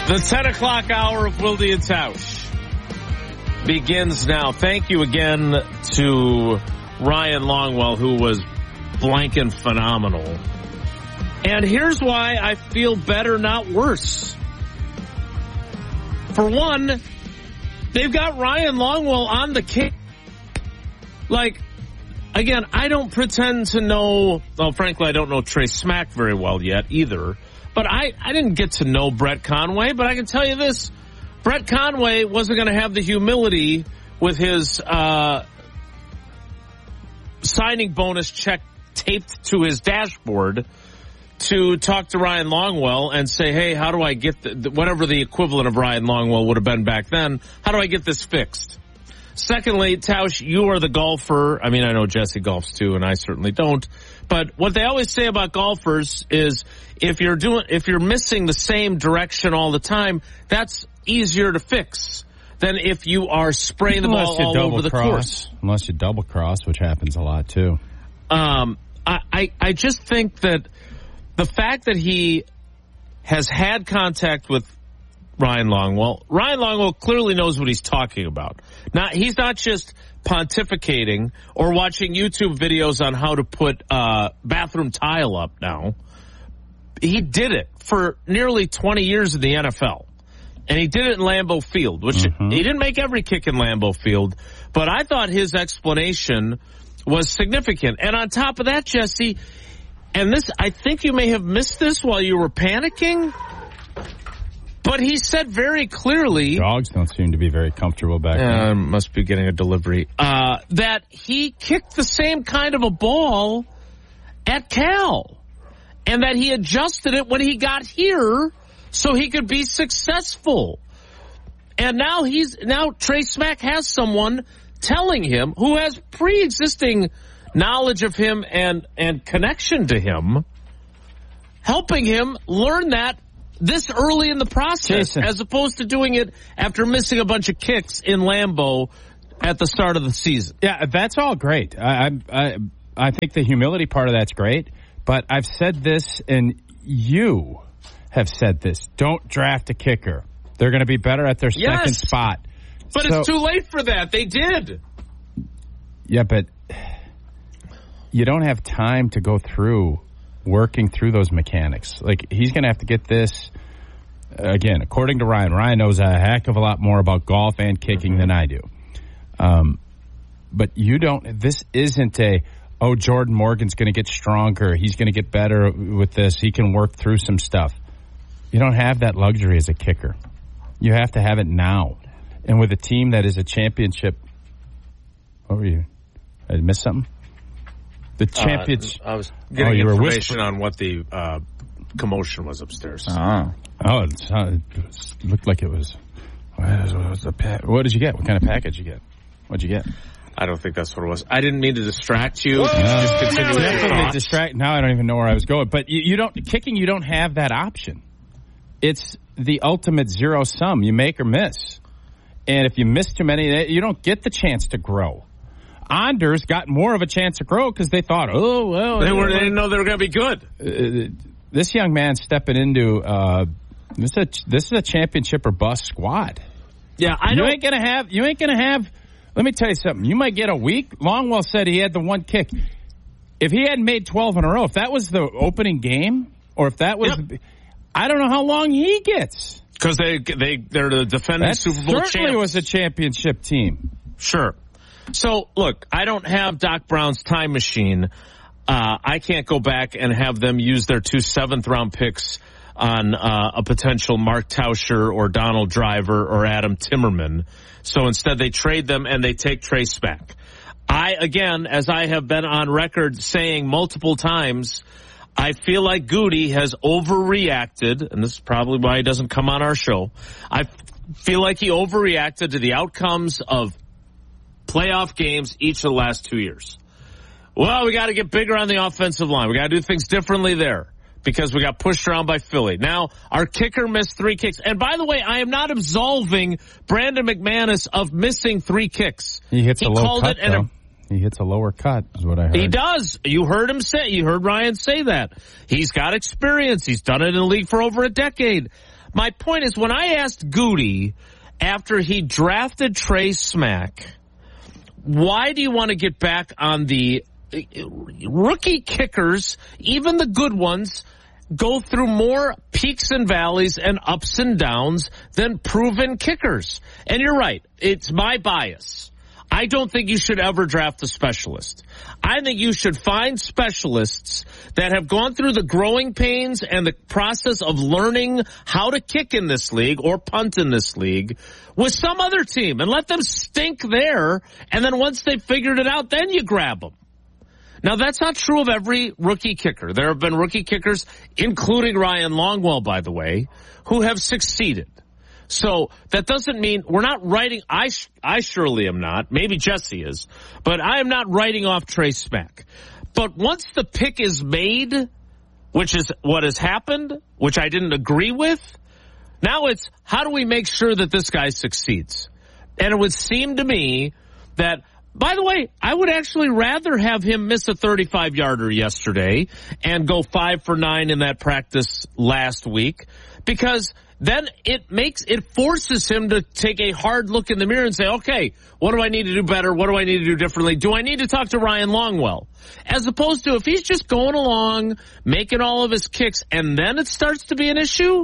The 10 o'clock hour of Wilde and Tausch begins now. Thank you again to Ryan Longwell, who was blanking phenomenal. And here's why I feel better, not worse. For one, they've got Ryan Longwell on the kick. Like, again, I don't pretend to know, well, frankly, I don't know Trey Smack very well yet either. But I didn't get to know Brett Conway, but I can tell you this. Brett Conway wasn't going to have the humility with his signing bonus check taped to his dashboard to talk to Ryan Longwell and say, hey, how do I get whatever the equivalent of Ryan Longwell would have been back then, how do I get this fixed? Secondly, Tausch, you are the golfer. I mean, I know Jesse golfs too, and I certainly don't. But what they always say about golfers is if you're missing the same direction all the time, that's easier to fix than if you are spraying the ball all over the course. Unless you double cross, which happens a lot too. I just think that the fact that he has had contact with Ryan Longwell clearly knows what he's talking about. He's not just pontificating or watching YouTube videos on how to put bathroom tile up now. He did it for nearly 20 years in the NFL. And he did it in Lambeau Field, which he didn't make every kick in Lambeau Field. But I thought his explanation was significant. And on top of that, Jesse, and this, I think you may have missed this while you were panicking, but he said very clearly... Dogs don't seem to be very comfortable back there. Must be getting a delivery. That he kicked the same kind of a ball at Cal. And that he adjusted it when he got here so he could be successful. And now Trey Smack has someone telling him who has pre-existing knowledge of him and connection to him, helping him learn that this early in the process, Jason, as opposed to doing it after missing a bunch of kicks in Lambeau at the start of the season. Yeah, that's all great. I think the humility part of that's great, but I've said this, and you have said this. Don't draft a kicker. They're going to be better at their second spot. But it's too late for that. They did. Yeah, but you don't have time to go through working through those mechanics. Like, he's going to have to get this, again, according to Ryan. Ryan knows a heck of a lot more about golf and kicking than I do. But this isn't Jordan Morgan's going to get stronger. He's going to get better with this. He can work through some stuff. You don't have that luxury as a kicker. You have to have it now. And with a team that is a championship. What were you? Did I miss something? The championship. I was getting information on what the commotion was upstairs. It looked like it was. What did you get? What kind of package you get? What'd you get? I don't think that's what it was. I didn't mean to distract you. Just continue with your thoughts. Now I don't even know where I was going. But you don't have that option. It's the ultimate zero sum. You make or miss. And if you miss too many, you don't get the chance to grow. Anders got more of a chance to grow because they thought, they didn't know they were going to be good. This young man stepping into this is a championship or bust squad. Yeah, I know. You ain't gonna have. Let me tell you something. You might get a week. Longwell said he had the one kick. If he hadn't made 12 in a row, if that was the opening game, or if that was, I don't know how long he gets. Because they're the defending Super Bowl champs. Certainly was a championship team. Sure. So, look, I don't have Doc Brown's time machine. I can't go back and have them use their 2 7th-round picks on a potential Mark Tauscher or Donald Driver or Adam Timmerman. So instead they trade them and they take Trey Smack. Again, as I have been on record saying multiple times, I feel like Goody has overreacted, and this is probably why he doesn't come on our show. I feel like he overreacted to the outcomes of playoff games each of the last 2 years. Well, we got to get bigger on the offensive line. We got to do things differently there because we got pushed around by Philly. Now, our kicker missed 3 kicks. And by the way, I am not absolving Brandon McManus of missing 3 kicks. He hits a low cut, though. He hits a lower cut, is what I heard. He does. You heard Ryan say that. He's got experience. He's done it in the league for over a decade. my point is, when I asked Goody after he drafted Trey Smack, why do you want to get back on the rookie kickers, even the good ones, go through more peaks and valleys and ups and downs than proven kickers? And you're right. It's my bias. I don't think you should ever draft a specialist. I think you should find specialists that have gone through the growing pains and the process of learning how to kick in this league or punt in this league with some other team and let them stink there. And then once they've figured it out, then you grab them. Now, that's not true of every rookie kicker. There have been rookie kickers, including Ryan Longwell, by the way, who have succeeded. So that doesn't mean we're not writing. I surely am not. Maybe Jesse is. But I am not writing off Trey Smack. But once the pick is made, which is what has happened, which I didn't agree with, now it's how do we make sure that this guy succeeds? And it would seem to me that, by the way, I would actually rather have him miss a 35-yarder yesterday and go 5 for 9 in that practice last week, because then it forces him to take a hard look in the mirror and say, okay, what do I need to do better? What do I need to do differently? Do I need to talk to Ryan Longwell? As opposed to if he's just going along, making all of his kicks, and then it starts to be an issue,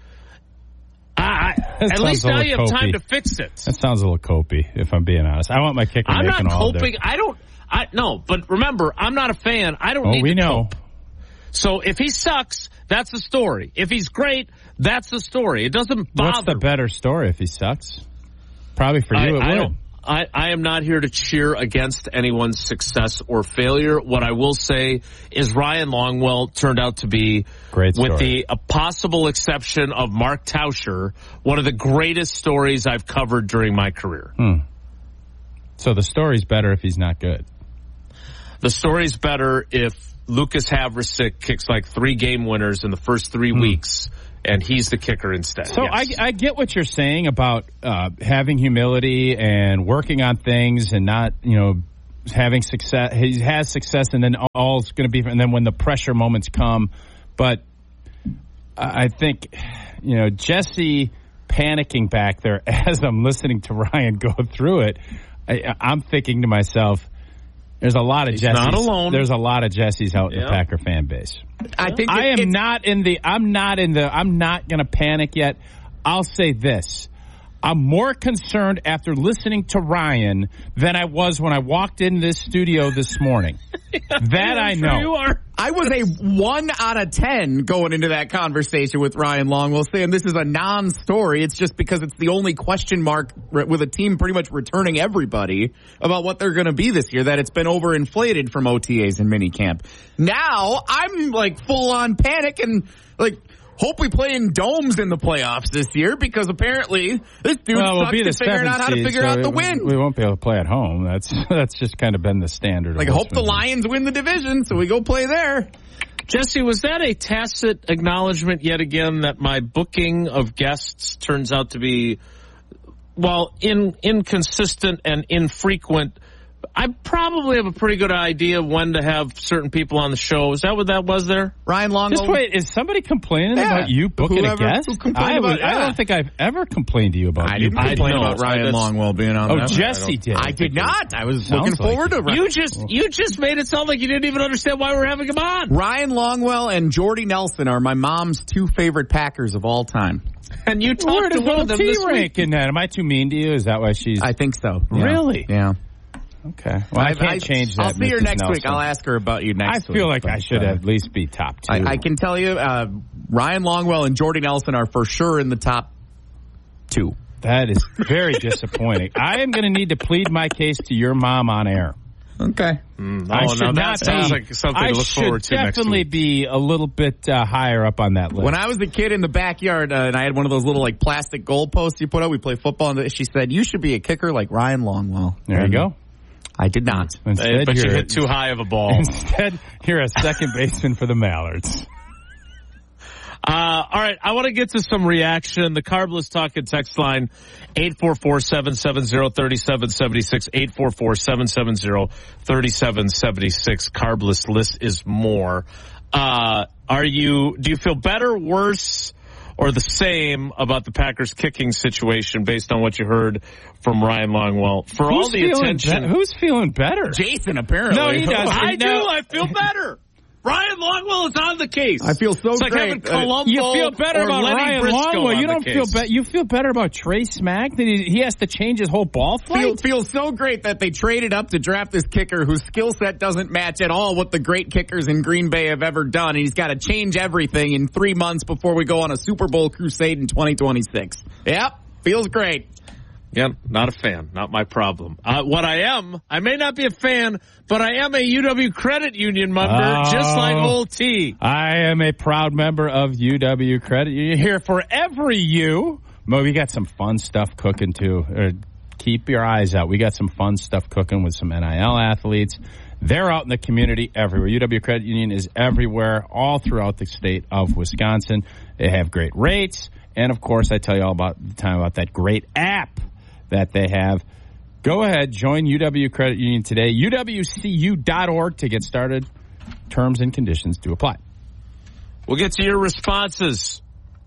at least now you have time to fix it. That sounds a little copey, if I'm being honest. I want my kicker I'm making all day. I'm not coping. No, but remember, I'm not a fan. I don't need to cope. So if he sucks, that's the story. If he's great, that's the story. It doesn't bother. What's the better story if he sucks? Probably for you, it would. I am not here to cheer against anyone's success or failure. What I will say is Ryan Longwell turned out to be, great story, with the possible exception of Mark Tauscher, one of the greatest stories I've covered during my career. So the story's better if he's not good. The story's better if Lucas Havrisik kicks like 3 game winners in the first 3 weeks, and he's the kicker instead. So yes. I get what you're saying about having humility and working on things and not, having success. He has success, and then all's going to be, and then when the pressure moments come. But I think, Jesse panicking back there as I'm listening to Ryan go through it, I'm thinking to myself, there's a lot of Jessies. Not alone. There's a lot of Jessies out in the Packer fan base. I think I'm not going to panic yet. I'll say this. I'm more concerned after listening to Ryan than I was when I walked in this studio this morning. That I know. You are. I was a 1 out of 10 going into that conversation with Ryan Longwell, saying this is a non-story. It's just because it's the only question mark with a team pretty much returning everybody about what they're going to be this year, that it's been overinflated from OTAs and minicamp. Now I'm like full on panic and like, hope we play in domes in the playoffs this year, because apparently this dude sucks at figuring out how to figure out the win. We won't be able to play at home. That's just kind of been the standard. Like, hope the Lions win the division, so we go play there. Jesse, was that a tacit acknowledgement yet again that my booking of guests turns out to be, inconsistent and infrequent? I probably have a pretty good idea of when to have certain people on the show. Is that what that was there? Ryan Longwell. Just wait, is somebody complaining about you booking a guest? I don't think I've ever complained to you about I didn't complain about Ryan Longwell being on the show. Jesse did. I did not. I was looking forward to it. You just made it sound like you didn't even understand why we're having him on. Ryan Longwell and Jordy Nelson are my mom's 2 favorite Packers of all time. And you talked to one of them this week. Am I too mean to you? Is that why she's... I think so. Yeah. Really? Yeah. Okay. Well, I can't change that. I'll see her next week. I'll ask her about you next week. I feel like I should at least be top 2. I can tell you, Ryan Longwell and Jordy Nelson are for sure in the top 2. That is very disappointing. I am going to need to plead my case to your mom on air. Okay. That sounds like something to look forward to next week. I should definitely be a little bit higher up on that list. When I was a kid in the backyard, and I had one of those little like plastic goalposts you put up, we play football, and she said, you should be a kicker like Ryan Longwell. There you go. I did not. Instead, but you hit too high of a ball. Instead, you're a second baseman for the Mallards. All right, I want to get to some reaction. The Carbless Talk and text line, 844-770-3776, 844-770-3776. Carbless list is more. Do you feel better, worse, or the same about the Packers kicking situation based on what you heard from Ryan Longwell. For all the attention, who's feeling better? Jason, apparently. No, he doesn't. I do. I feel better. Ryan Longwell is on the case. I feel so it's like great. having Columbo you feel better about Lenny Ryan Briscoe Longwell. You don't feel better. You feel better about Trey Smack that he has to change his whole ball flight. Feels so great that they traded up to draft this kicker whose skill set doesn't match at all what the great kickers in Green Bay have ever done. And he's got to change everything in 3 months before we go on a Super Bowl crusade in 2026. Yep, feels great. Yeah, not a fan. Not my problem. What I may not be a fan, but I am a UW Credit Union member, just like old T. I am a proud member of UW Credit Union. Here for every U. Mo, we got some fun stuff cooking, too. Keep your eyes out. We got some fun stuff cooking with some NIL athletes. They're out in the community everywhere. UW Credit Union is everywhere, all throughout the state of Wisconsin. They have great rates. And, of course, I tell you all about that great app that they have. Go ahead, join UW Credit Union today, uwcu.org to get started. Terms and conditions do apply. We'll get to your responses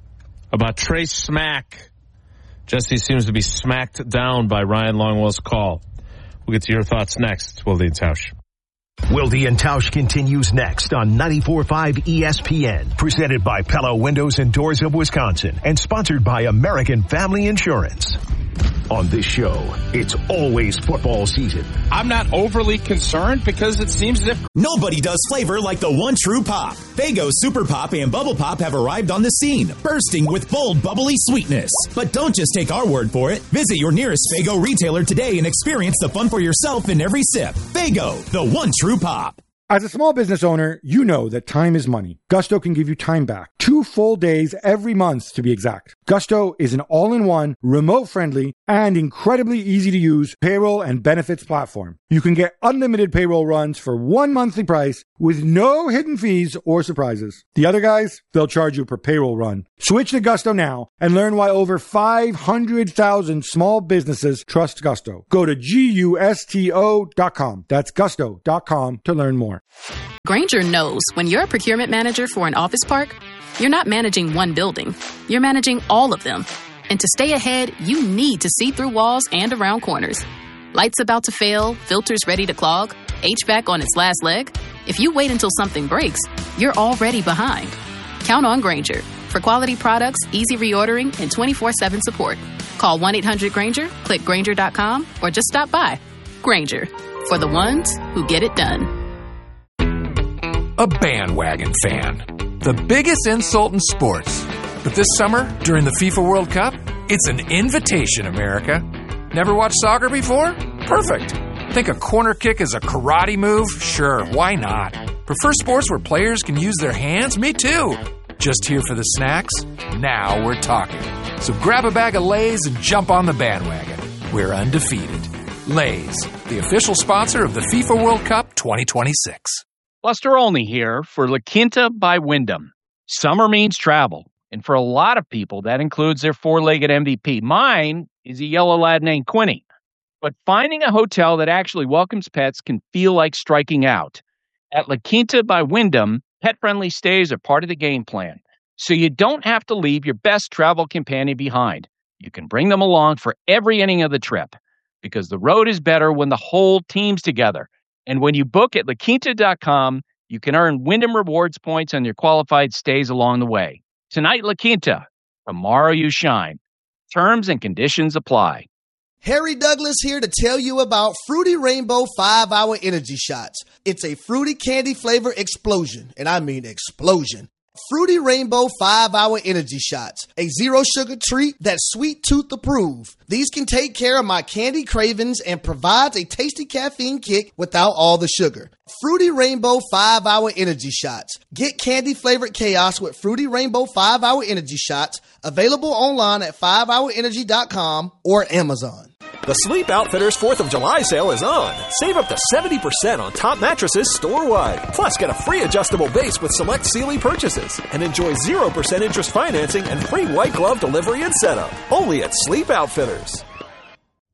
about Trey Smack. Jesse seems to be smacked down by Ryan Longwell's call. We'll get to your thoughts next. Wilde and Tausch. Wilde and Tausch continues next on 94.5 ESPN, presented by Pella Windows and Doors of Wisconsin and sponsored by American Family Insurance. On this show, it's always football season. I'm not overly concerned because it seems as if nobody does flavor like the one true pop. Faygo Super Pop and Bubble Pop have arrived on the scene, bursting with bold, bubbly sweetness. But don't just take our word for it. Visit your nearest Faygo retailer today and experience the fun for yourself in every sip. Faygo, the one true pop. As a small business owner, you know that time is money. Gusto can give you time back. 2 full days every month, to be exact. Gusto is an all-in-one, remote-friendly, and incredibly easy-to-use payroll and benefits platform. You can get unlimited payroll runs for one monthly price with no hidden fees or surprises. The other guys, they'll charge you per payroll run. Switch to Gusto now and learn why over 500,000 small businesses trust Gusto. Go to GUSTO.com. That's gusto.com to learn more. Grainger knows when you're a procurement manager for an office park, you're not managing one building. You're managing all of them. And to stay ahead, you need to see through walls and around corners. Lights about to fail, filters ready to clog, HVAC on its last leg. If you wait until something breaks, you're already behind. Count on Grainger for quality products, easy reordering, and 24/7 support. Call 1-800-GRAINGER, click Grainger.com, or just stop by. Grainger, for the ones who get it done. A bandwagon fan. The biggest insult in sports. But this summer, during the FIFA World Cup, it's an invitation, America. Never watched soccer before? Perfect. Think a corner kick is a karate move? Sure, why not? Prefer sports where players can use their hands? Me too. Just here for the snacks? Now we're talking. So grab a bag of Lay's and jump on the bandwagon. We're undefeated. Lay's, the official sponsor of the FIFA World Cup 2026. Buster Olney here for La Quinta by Wyndham. Summer means travel, and for a lot of people, that includes their four-legged MVP. Mine is a yellow lad named Quinny. But finding a hotel that actually welcomes pets can feel like striking out. At La Quinta by Wyndham, pet-friendly stays are part of the game plan, so you don't have to leave your best travel companion behind. You can bring them along for every inning of the trip, because the road is better when the whole team's together. And when you book at LaQuinta.com, you can earn Wyndham Rewards points on your qualified stays along the way. Tonight, La Quinta. Tomorrow, you shine. Terms and conditions apply. Harry Douglas here to tell you about Fruity Rainbow 5-Hour Energy Shots. It's a fruity candy flavor explosion, and I mean explosion. Fruity Rainbow 5-Hour Energy Shots, a zero-sugar treat that's sweet tooth approved. These can take care of my candy cravings and provides a tasty caffeine kick without all the sugar. Fruity Rainbow 5-Hour Energy Shots. Get candy-flavored chaos with Fruity Rainbow 5-Hour Energy Shots, available online at 5hourenergy.com or Amazon. The Sleep Outfitters 4th of July sale is on. Save up to 70% on top mattresses store-wide. Plus, get a free adjustable base with select Sealy purchases. And enjoy 0% interest financing and free white glove delivery and setup. Only at Sleep Outfitters.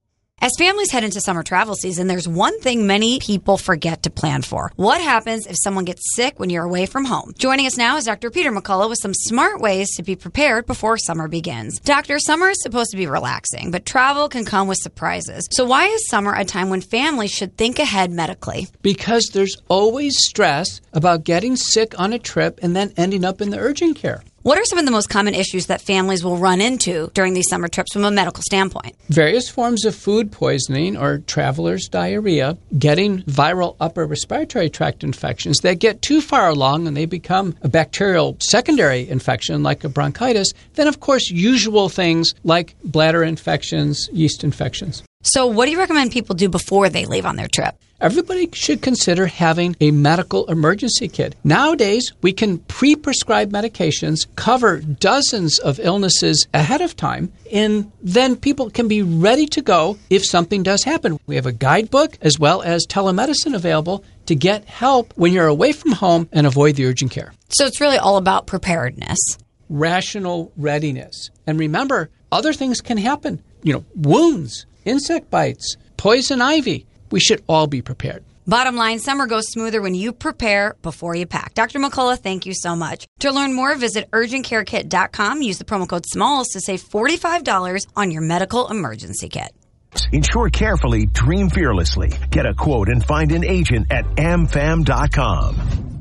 As families head into summer travel season, there's one thing many people forget to plan for. What happens if someone gets sick when you're away from home? Joining us now is Dr. Peter McCullough with some smart ways to be prepared before summer begins. Doctor, summer is supposed to be relaxing, but travel can come with surprises. So why is summer a time when families should think ahead medically? Because there's always stress about getting sick on a trip and then ending up in the urgent care. What are some of the most common issues that families will run into during these summer trips from a medical standpoint? Various forms of food poisoning or traveler's diarrhea, getting viral upper respiratory tract infections that get too far along and they become a bacterial secondary infection like a bronchitis. Then, of course, usual things like bladder infections, yeast infections. So what do you recommend people do before they leave on their trip? Everybody should consider having a medical emergency kit. Nowadays, we can pre-prescribe medications, cover dozens of illnesses ahead of time, and then people can be ready to go if something does happen. We have a guidebook as well as telemedicine available to get help when you're away from home and avoid the urgent care. So it's really all about preparedness. Rational readiness. And remember, other things can happen. Wounds, insect bites, poison ivy. We should all be prepared. Bottom line, summer goes smoother when you prepare before you pack. Dr. McCullough, thank you so much. To learn more, visit urgentcarekit.com. Use the promo code SMALLS to save $45 on your medical emergency kit. Insure carefully, dream fearlessly. Get a quote and find an agent at amfam.com.